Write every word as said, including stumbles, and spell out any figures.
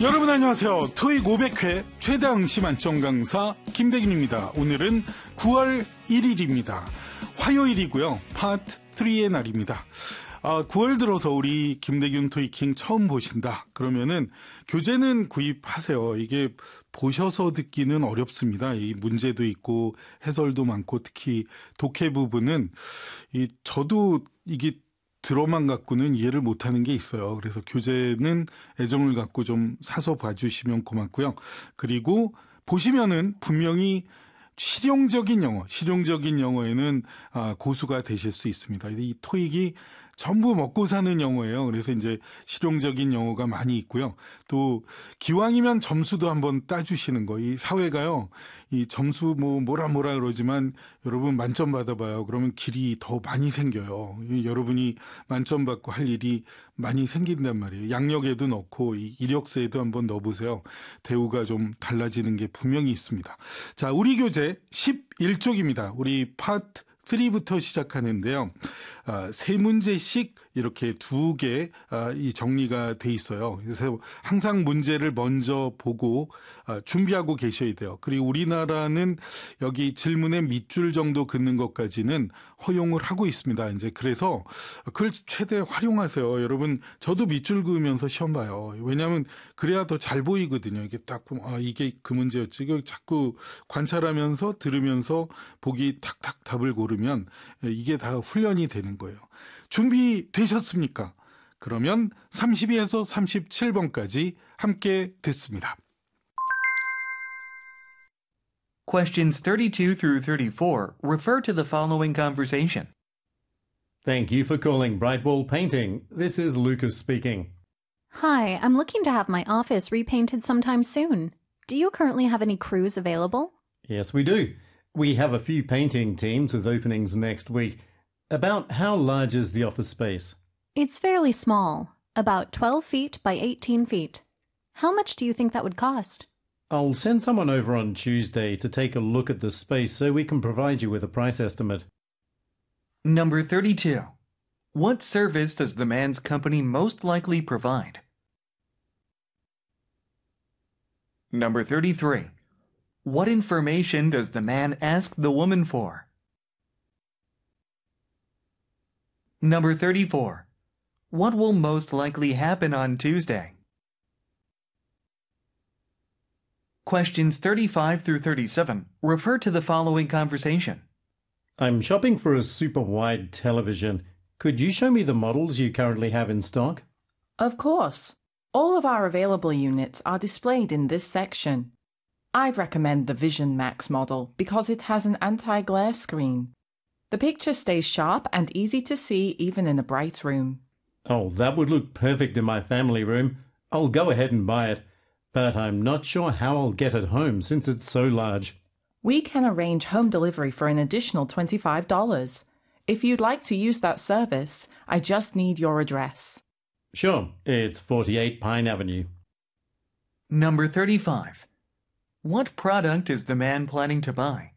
여러분 안녕하세요. 토익 오백 회 최당 시만점 강사 김대균입니다. 오늘은 구월 일일입니다. 화요일이고요. 파트 삼의 날입니다. 아, 구월 들어서 우리 김대균 토익킹 처음 보신다. 그러면은 교재는 구입하세요. 이게 보셔서 듣기는 어렵습니다. 이 문제도 있고 해설도 많고 특히 독해 부분은 이 저도 이게 들어만 갖고는 이해를 못하는 게 있어요. 그래서 교재는 애정을 갖고 좀 사서 봐주시면 고맙고요. 그리고 보시면은 분명히 실용적인 영어, 실용적인 영어에는 고수가 되실 수 있습니다. 이 토익이 전부 먹고 사는 영어예요. 그래서 이제 실용적인 영어가 많이 있고요. 또 기왕이면 점수도 한번 따주시는 거. 이 사회가요. 이 점수 뭐 뭐라 뭐라 그러지만 여러분 만점 받아봐요. 그러면 길이 더 많이 생겨요. 여러분이 만점 받고 할 일이 많이 생긴단 말이에요. 양력에도 넣고 이 이력서에도 한번 넣어보세요. 대우가 좀 달라지는 게 분명히 있습니다. 자, 우리 교재 십일 쪽입니다. 우리 파트 삼부터 시작하는데요. 아, 세 문제씩 이렇게 두 개 아, 이 정리가 돼 있어요. 그래서 항상 문제를 먼저 보고 아, 준비하고 계셔야 돼요. 그리고 우리나라는 여기 질문에 밑줄 정도 긋는 것까지는 허용을 하고 있습니다. 이제 그래서 그걸 최대 활용하세요. 여러분, 저도 밑줄 그으면서 시험 봐요. 왜냐하면 그래야 더 잘 보이거든요. 이게 딱 보면 아, 이게 그 문제였지. 이거 자꾸 관찰하면서 들으면서 보기 탁탁 답을 고르면 이게 다 훈련이 되는 거예요. 준비되셨습니까? 그러면 삼십이에서 삼십칠 번까지 함께 듣습니다. Questions thirty-two through thirty-four refer to the following conversation. Thank you for calling Brightwall Painting. This is Lucas speaking. Hi, I'm looking to have my office repainted sometime soon. Do you currently have any crews available? Yes, we do. We have a few painting teams with openings next week. About how large is the office space? It's fairly small, about twelve feet by eighteen feet. How much do you think that would cost? I'll send someone over on Tuesday to take a look at the space so we can provide you with a price estimate. Number thirty-two. What service does the man's company most likely provide? Number thirty-three. What information does the man ask the woman for? Number thirty-four. What will most likely happen on Tuesday? Questions thirty-five through thirty-seven refer to the following conversation. I'm shopping for a super wide television. Could you show me the models you currently have in stock? Of course. All of our available units are displayed in this section. I'd recommend the Vision Max model because it has an anti-glare screen. The picture stays sharp and easy to see even in a bright room. Oh, that would look perfect in my family room. I'll go ahead and buy it. But I'm not sure how I'll get it home since it's so large. We can arrange home delivery for an additional twenty-five dollars. If you'd like to use that service, I just need your address. Sure, it's forty-eight Pine Avenue. Number thirty-five. What product is the man planning to buy?